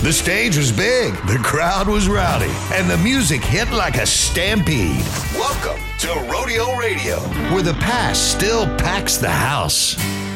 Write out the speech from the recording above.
The stage was big, the crowd was rowdy, and the music hit like a stampede. Welcome to Rodeo Radio, where the past still packs the house.